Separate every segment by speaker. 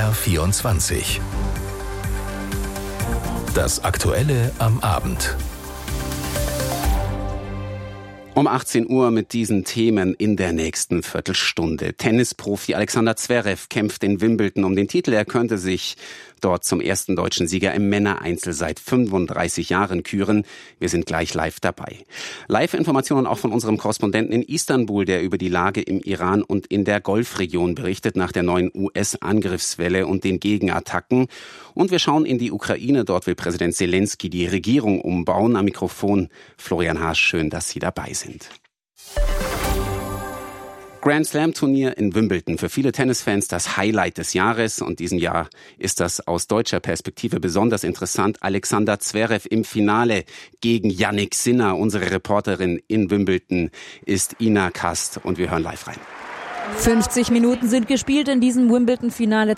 Speaker 1: BR24. Das Aktuelle am Abend.
Speaker 2: Um 18 Uhr mit diesen Themen in der nächsten Viertelstunde. Tennisprofi Alexander Zverev kämpft in Wimbledon um den Titel. Er könnte sich dort zum ersten deutschen Sieger im Männereinzel seit 35 Jahren küren. Wir sind gleich live dabei. Live-Informationen auch von unserem Korrespondenten in Istanbul, der über die Lage im Iran und in der Golfregion berichtet nach der neuen US-Angriffswelle und den Gegenattacken. Und wir schauen in die Ukraine. Dort will Präsident Zelensky die Regierung umbauen. Am Mikrofon Florian Haas. Schön, dass Sie dabei sind. Grand Slam Turnier in Wimbledon. Für viele Tennisfans das Highlight des Jahres. Und diesen Jahr ist das aus deutscher Perspektive besonders interessant. Alexander Zverev im Finale gegen Jannik Sinner. Unsere Reporterin in Wimbledon ist Ina Kast. Und wir hören live rein.
Speaker 3: 50 Minuten sind gespielt in diesem Wimbledon-Finale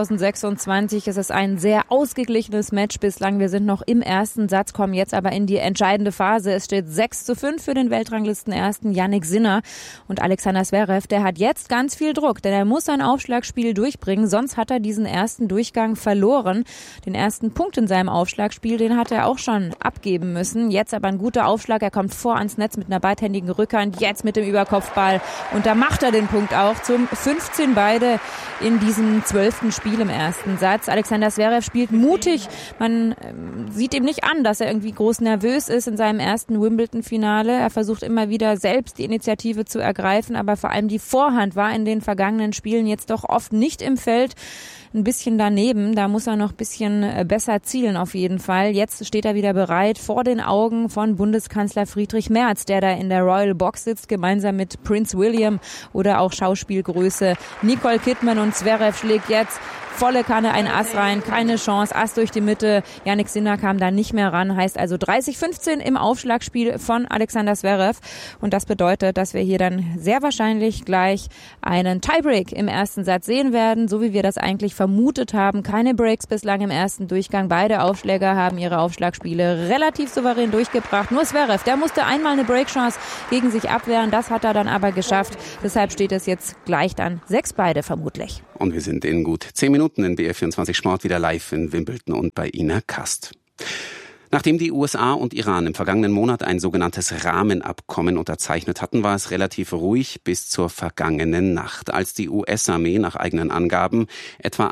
Speaker 3: 2026. Es ist ein sehr ausgeglichenes Match bislang. Wir sind noch im ersten Satz, kommen jetzt aber in die entscheidende Phase. Es steht 6:5 für den Weltranglistenersten Jannik Sinner. Und Alexander Zverev, der hat jetzt ganz viel Druck, denn er muss sein Aufschlagspiel durchbringen. Sonst hat er diesen ersten Durchgang verloren. Den ersten Punkt in seinem Aufschlagspiel, den hat er auch schon abgeben müssen. Jetzt aber ein guter Aufschlag. Er kommt vor ans Netz mit einer beidhändigen Rückhand. Jetzt mit dem Überkopfball. Und da macht er den Punkt auch zum 15 beide in diesem 12. Spiel im ersten Satz. Alexander Zverev spielt mutig. Man sieht ihm nicht an, dass er irgendwie groß nervös ist in seinem ersten Wimbledon-Finale. Er versucht immer wieder selbst die Initiative zu ergreifen, aber vor allem die Vorhand war in den vergangenen Spielen jetzt doch oft nicht im Feld. Ein bisschen daneben, da muss er noch ein bisschen besser zielen auf jeden Fall. Jetzt steht er wieder bereit vor den Augen von Bundeskanzler Friedrich Merz, der da in der Royal Box sitzt, gemeinsam mit Prince William oder auch Schauspielgröße Nicole Kidman. Und Zverev schlägt jetzt volle Kanne ein Ass rein, keine Chance, Ass durch die Mitte. Jannik Sinner kam da nicht mehr ran, heißt also 30:15 im Aufschlagspiel von Alexander Zverev. Und das bedeutet, dass wir hier dann sehr wahrscheinlich gleich einen Tiebreak im ersten Satz sehen werden, so wie wir das eigentlich vermutet haben. Keine Breaks bislang im ersten Durchgang. Beide Aufschläger haben ihre Aufschlagspiele relativ souverän durchgebracht. Nur Zverev, der musste einmal eine Breakchance gegen sich abwehren. Das hat er dann aber geschafft. Deshalb steht es jetzt gleich dann 6-beide vermutlich.
Speaker 2: Und wir sind in gut 10 Minuten in BR24 Sport wieder live in Wimbledon und bei Ina Kast. Nachdem die USA und Iran im vergangenen Monat ein sogenanntes Rahmenabkommen unterzeichnet hatten, war es relativ ruhig bis zur vergangenen Nacht, als die US-Armee nach eigenen Angaben etwa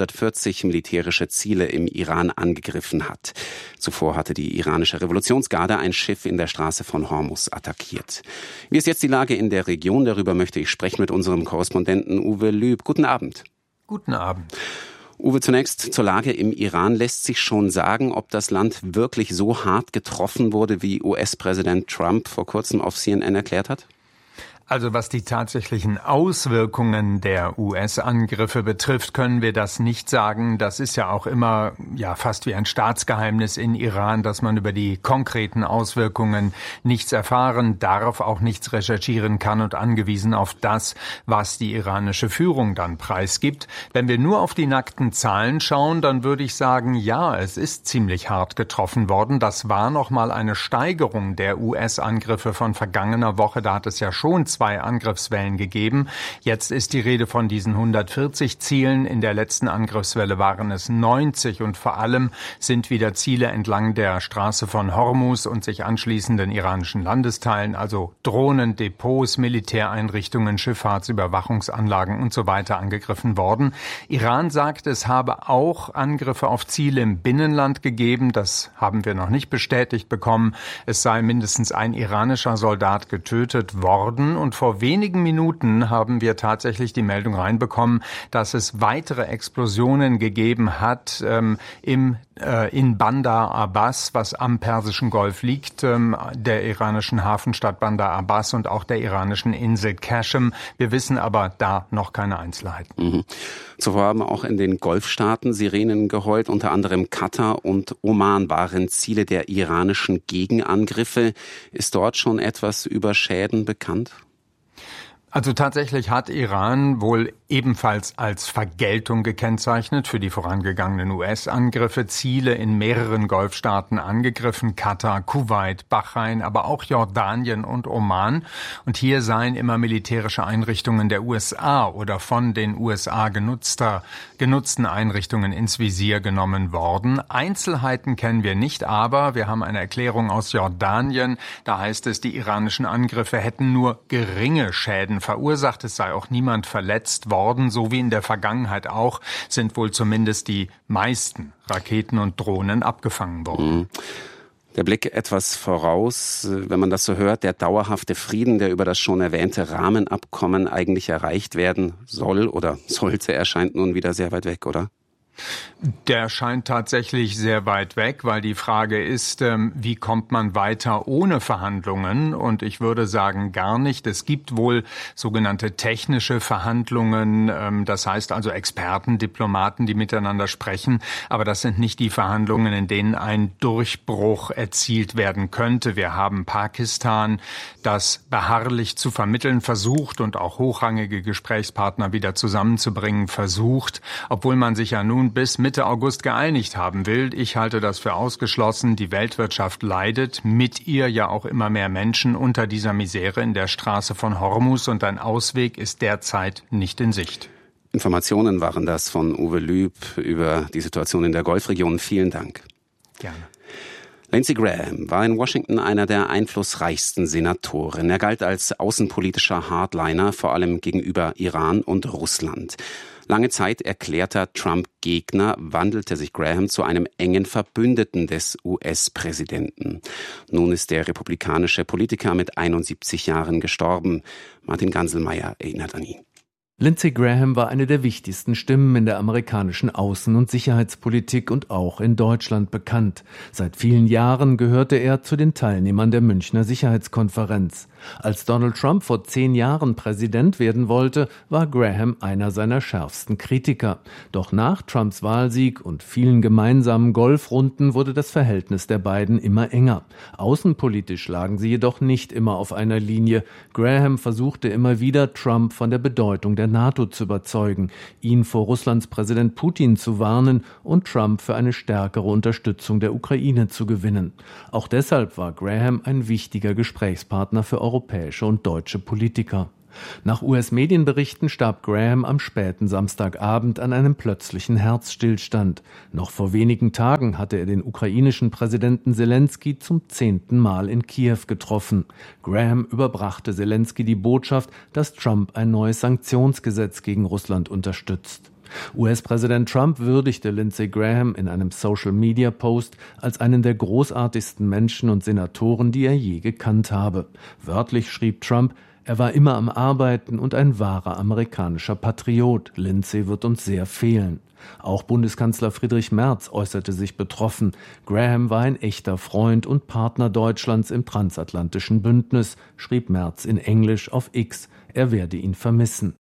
Speaker 2: 140 militärische Ziele im Iran angegriffen hat. Zuvor hatte die iranische Revolutionsgarde ein Schiff in der Straße von Hormuz attackiert. Wie ist jetzt die Lage in der Region? Darüber möchte ich sprechen mit unserem Korrespondenten Uwe Lüb. Guten Abend.
Speaker 4: Guten Abend.
Speaker 2: Uwe, zunächst zur Lage im Iran. Lässt sich schon sagen, ob das Land wirklich so hart getroffen wurde, wie US-Präsident Trump vor kurzem auf CNN erklärt hat?
Speaker 4: Also was die tatsächlichen Auswirkungen der US-Angriffe betrifft, können wir das nicht sagen. Das ist ja auch immer fast wie ein Staatsgeheimnis in Iran, dass man über die konkreten Auswirkungen nichts erfahren darf, auch nichts recherchieren kann und angewiesen auf das, was die iranische Führung dann preisgibt. Wenn wir nur auf die nackten Zahlen schauen, dann würde ich sagen, ja, es ist ziemlich hart getroffen worden. Das war nochmal eine Steigerung der US-Angriffe von vergangener Woche. Da hat es ja schon 2 Angriffswellen gegeben. Jetzt ist die Rede von diesen 140 Zielen. In der letzten Angriffswelle waren es 90 und vor allem sind wieder Ziele entlang der Straße von Hormuz und sich anschließenden iranischen Landesteilen, also Drohnen, Depots, Militäreinrichtungen, Schifffahrtsüberwachungsanlagen und so weiter angegriffen worden. Iran sagt, es habe auch Angriffe auf Ziele im Binnenland gegeben. Das haben wir noch nicht bestätigt bekommen. Es sei mindestens ein iranischer Soldat getötet worden. Und vor wenigen Minuten haben wir tatsächlich die Meldung reinbekommen, dass es weitere Explosionen gegeben hat in Bandar Abbas, was am Persischen Golf liegt, der iranischen Hafenstadt Bandar Abbas und auch der iranischen Insel Qashem. Wir wissen aber da noch keine Einzelheiten.
Speaker 2: Zuvor haben auch in den Golfstaaten Sirenen geheult. Unter anderem Katar und Oman waren Ziele der iranischen Gegenangriffe. Ist dort schon etwas über Schäden bekannt?
Speaker 4: Also tatsächlich hat Iran wohl ebenfalls als Vergeltung gekennzeichnet für die vorangegangenen US-Angriffe Ziele in mehreren Golfstaaten angegriffen, Katar, Kuwait, Bahrain, aber auch Jordanien und Oman. Und hier seien immer militärische Einrichtungen der USA oder von den USA genutzten Einrichtungen ins Visier genommen worden. Einzelheiten kennen wir nicht, aber wir haben eine Erklärung aus Jordanien. Da heißt es, die iranischen Angriffe hätten nur geringe Schäden verursacht. Es sei auch niemand verletzt worden, so wie in der Vergangenheit auch, sind wohl zumindest die meisten Raketen und Drohnen abgefangen worden.
Speaker 2: Der Blick etwas voraus, wenn man das so hört, der dauerhafte Frieden, der über das schon erwähnte Rahmenabkommen eigentlich erreicht werden soll oder sollte, erscheint nun wieder sehr weit weg, oder?
Speaker 4: Der scheint tatsächlich sehr weit weg, weil die Frage ist, wie kommt man weiter ohne Verhandlungen? Und ich würde sagen, gar nicht. Es gibt wohl sogenannte technische Verhandlungen, das heißt also Experten, Diplomaten, die miteinander sprechen. Aber das sind nicht die Verhandlungen, in denen ein Durchbruch erzielt werden könnte. Wir haben Pakistan, das beharrlich zu vermitteln versucht und auch hochrangige Gesprächspartner wieder zusammenzubringen versucht, obwohl man sich ja nun bis Mitte August geeinigt haben will. Ich halte das für ausgeschlossen. Die Weltwirtschaft leidet, mit ihr ja auch immer mehr Menschen unter dieser Misere in der Straße von Hormuz und ein Ausweg ist derzeit nicht in Sicht.
Speaker 2: Informationen waren das von Uwe Lüb über die Situation in der Golfregion. Vielen Dank.
Speaker 4: Gerne.
Speaker 2: Lindsey Graham war in Washington einer der einflussreichsten Senatoren. Er galt als außenpolitischer Hardliner, vor allem gegenüber Iran und Russland. Lange Zeit erklärter Trump-Gegner wandelte sich Graham zu einem engen Verbündeten des US-Präsidenten. Nun ist der republikanische Politiker mit 71 Jahren gestorben. Martin Ganselmeier erinnert an ihn.
Speaker 1: Lindsey Graham war eine der wichtigsten Stimmen in der amerikanischen Außen- und Sicherheitspolitik und auch in Deutschland bekannt. Seit vielen Jahren gehörte er zu den Teilnehmern der Münchner Sicherheitskonferenz. Als Donald Trump vor 10 Jahren Präsident werden wollte, war Graham einer seiner schärfsten Kritiker. Doch nach Trumps Wahlsieg und vielen gemeinsamen Golfrunden wurde das Verhältnis der beiden immer enger. Außenpolitisch lagen sie jedoch nicht immer auf einer Linie. Graham versuchte immer wieder, Trump von der Bedeutung der NATO zu überzeugen, ihn vor Russlands Präsident Putin zu warnen und Trump für eine stärkere Unterstützung der Ukraine zu gewinnen. Auch deshalb war Graham ein wichtiger Gesprächspartner für europäische und deutsche Politiker. Nach US-Medienberichten starb Graham am späten Samstagabend an einem plötzlichen Herzstillstand. Noch vor wenigen Tagen hatte er den ukrainischen Präsidenten Selensky zum 10. Mal in Kiew getroffen. Graham überbrachte Selensky die Botschaft, dass Trump ein neues Sanktionsgesetz gegen Russland unterstützt. US-Präsident Trump würdigte Lindsey Graham in einem Social-Media-Post als einen der großartigsten Menschen und Senatoren, die er je gekannt habe. Wörtlich schrieb Trump: Er war immer am Arbeiten und ein wahrer amerikanischer Patriot. Lindsey wird uns sehr fehlen. Auch Bundeskanzler Friedrich Merz äußerte sich betroffen. Graham war ein echter Freund und Partner Deutschlands im transatlantischen Bündnis, schrieb Merz in Englisch auf X. Er werde ihn vermissen.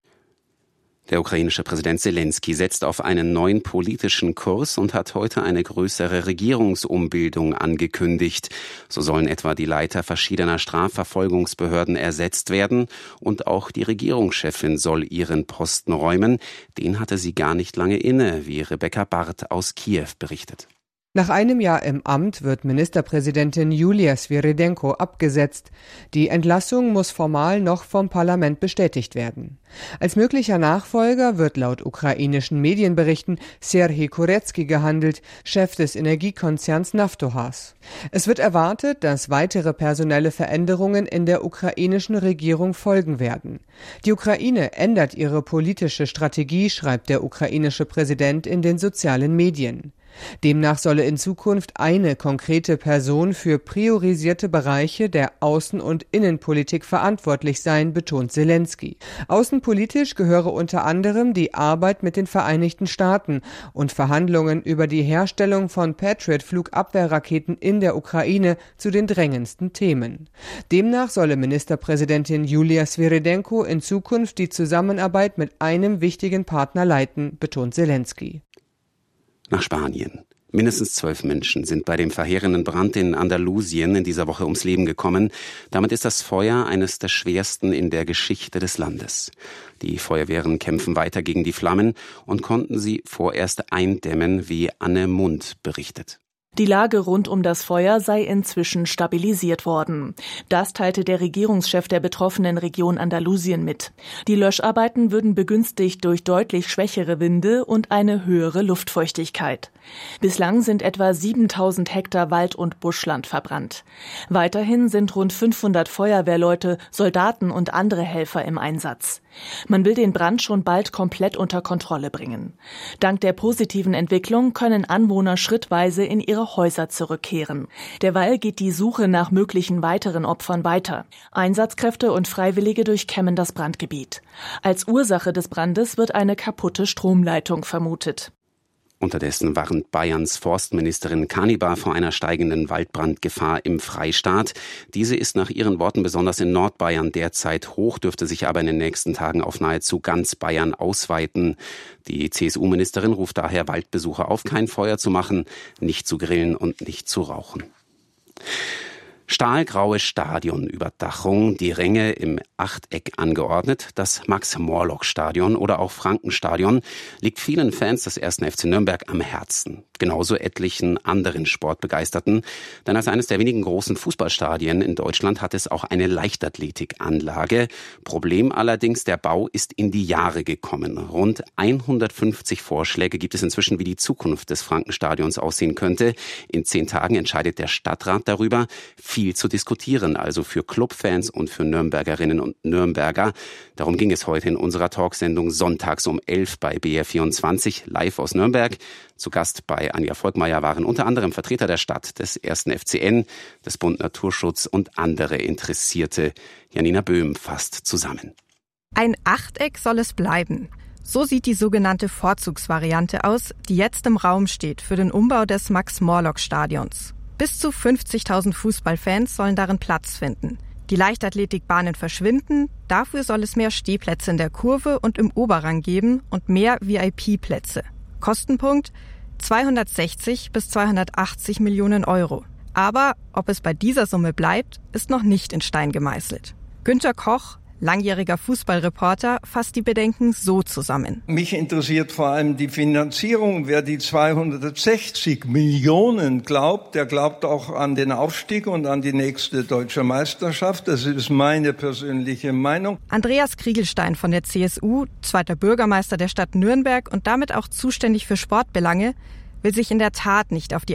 Speaker 2: Der ukrainische Präsident Selensky setzt auf einen neuen politischen Kurs und hat heute eine größere Regierungsumbildung angekündigt. So sollen etwa die Leiter verschiedener Strafverfolgungsbehörden ersetzt werden und auch die Regierungschefin soll ihren Posten räumen. Den hatte sie gar nicht lange inne, wie Rebecca Barth aus Kiew berichtet.
Speaker 5: Nach einem Jahr im Amt wird Ministerpräsidentin Julia Sviridенko abgesetzt. Die Entlassung muss formal noch vom Parlament bestätigt werden. Als möglicher Nachfolger wird laut ukrainischen Medienberichten Serhij Kurecki gehandelt, Chef des Energiekonzerns Naftogaz. Es wird erwartet, dass weitere personelle Veränderungen in der ukrainischen Regierung folgen werden. Die Ukraine ändert ihre politische Strategie, schreibt der ukrainische Präsident in den sozialen Medien. Demnach solle in Zukunft eine konkrete Person für priorisierte Bereiche der Außen- und Innenpolitik verantwortlich sein, betont Selensky. Außenpolitisch gehöre unter anderem die Arbeit mit den Vereinigten Staaten und Verhandlungen über die Herstellung von Patriot-Flugabwehrraketen in der Ukraine zu den drängendsten Themen. Demnach solle Ministerpräsidentin Julia Sviridенko in Zukunft die Zusammenarbeit mit einem wichtigen Partner leiten, betont Selensky.
Speaker 2: Nach Spanien. Mindestens 12 Menschen sind bei dem verheerenden Brand in Andalusien in dieser Woche ums Leben gekommen. Damit ist das Feuer eines der schwersten in der Geschichte des Landes. Die Feuerwehren kämpfen weiter gegen die Flammen und konnten sie vorerst eindämmen, wie Anne Mund berichtet.
Speaker 6: Die Lage rund um das Feuer sei inzwischen stabilisiert worden. Das teilte der Regierungschef der betroffenen Region Andalusien mit. Die Löscharbeiten würden begünstigt durch deutlich schwächere Winde und eine höhere Luftfeuchtigkeit. Bislang sind etwa 7.000 Hektar Wald- und Buschland verbrannt. Weiterhin sind rund 500 Feuerwehrleute, Soldaten und andere Helfer im Einsatz. Man will den Brand schon bald komplett unter Kontrolle bringen. Dank der positiven Entwicklung können Anwohner schrittweise in ihre Häuser zurückkehren. Derweil geht die Suche nach möglichen weiteren Opfern weiter. Einsatzkräfte und Freiwillige durchkämmen das Brandgebiet. Als Ursache des Brandes wird eine kaputte Stromleitung vermutet.
Speaker 2: Unterdessen warnt Bayerns Forstministerin Kanibar vor einer steigenden Waldbrandgefahr im Freistaat. Diese ist nach ihren Worten besonders in Nordbayern derzeit hoch, dürfte sich aber in den nächsten Tagen auf nahezu ganz Bayern ausweiten. Die CSU-Ministerin ruft daher Waldbesucher auf, kein Feuer zu machen, nicht zu grillen und nicht zu rauchen. Stahlgraue Stadionüberdachung, die Ränge im Achteck angeordnet. Das Max-Morlock-Stadion oder auch Frankenstadion liegt vielen Fans des 1. FC Nürnberg am Herzen. Genauso etlichen anderen Sportbegeisterten. Denn als eines der wenigen großen Fußballstadien in Deutschland hat es auch eine Leichtathletikanlage. Problem allerdings, der Bau ist in die Jahre gekommen. Rund 150 Vorschläge gibt es inzwischen, wie die Zukunft des Frankenstadions aussehen könnte. In 10 Tagen entscheidet der Stadtrat darüber. Viel zu diskutieren, also für Clubfans und für Nürnbergerinnen und Nürnberger. Darum ging es heute in unserer Talksendung sonntags um 11 bei BR24 live aus Nürnberg. Zu Gast bei Anja Volkmeier waren unter anderem Vertreter der Stadt, des 1. FCN, des Bund Naturschutz und andere Interessierte. Janina Böhm fasst zusammen.
Speaker 7: Ein Achteck soll es bleiben. So sieht die sogenannte Vorzugsvariante aus, die jetzt im Raum steht für den Umbau des Max-Morlock-Stadions. Bis zu 50.000 Fußballfans sollen darin Platz finden. Die Leichtathletikbahnen verschwinden, dafür soll es mehr Stehplätze in der Kurve und im Oberrang geben und mehr VIP-Plätze. Kostenpunkt 260 bis 280 Millionen Euro. Aber ob es bei dieser Summe bleibt, ist noch nicht in Stein gemeißelt. Günter Koch, langjähriger Fußballreporter, fasst die Bedenken so zusammen.
Speaker 8: Mich interessiert vor allem die Finanzierung. Wer die 260 Millionen glaubt, der glaubt auch an den Aufstieg und an die nächste deutsche Meisterschaft. Das ist meine persönliche Meinung.
Speaker 7: Andreas Kriegelstein von der CSU, zweiter Bürgermeister der Stadt Nürnberg und damit auch zuständig für Sportbelange, will sich in der Tat nicht auf die